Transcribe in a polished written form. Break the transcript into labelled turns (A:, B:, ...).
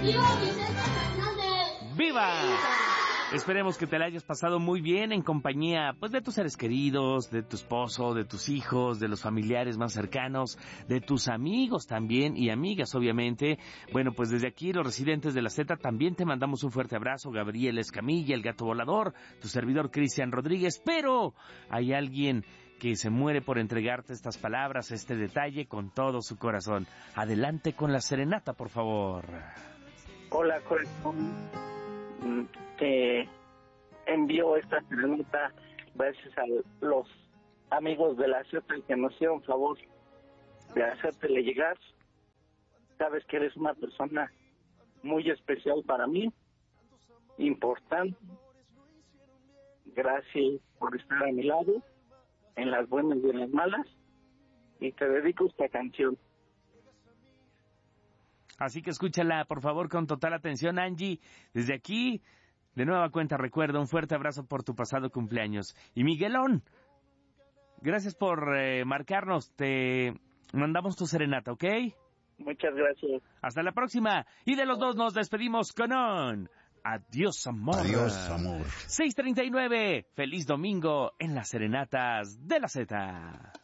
A: ¡Viva Vicente Fernández!
B: ¡Viva! Esperemos que te la hayas pasado muy bien en compañía, pues, de tus seres queridos, de tu esposo, de tus hijos, de los familiares más cercanos, de tus amigos también y amigas, obviamente. Bueno, pues desde aquí, los residentes de la Z, también te mandamos un fuerte abrazo. Gabriel Escamilla, el gato volador, tu servidor Cristian Rodríguez. Pero hay alguien que se muere por entregarte estas palabras, este detalle, con todo su corazón. Adelante con la serenata, por favor.
C: Hola, corazón. Te envío esta serenata gracias a los amigos de la Z que nos hicieron favor de hacértele llegar. Sabes que eres una persona muy especial para mí, importante. Gracias por estar a mi lado en las buenas y en las malas, y te dedico esta canción.
B: Así que escúchala, por favor, con total atención, Angie. Desde aquí, de nueva cuenta, recuerda, un fuerte abrazo por tu pasado cumpleaños. Y Miguelón, gracias por marcarnos. Te mandamos tu serenata, ¿ok?
C: Muchas gracias.
B: Hasta la próxima. Y de los dos nos despedimos con un adiós, amor.
D: Adiós, amor.
B: 6:39. Feliz domingo en las serenatas de la Z.